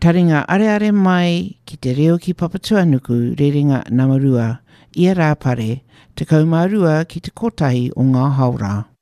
Taringa are mai ki te reo ki Papatuanuku rerenga Namarua, ia rā pare, te kaumarua ki te kotahi o ngā haura.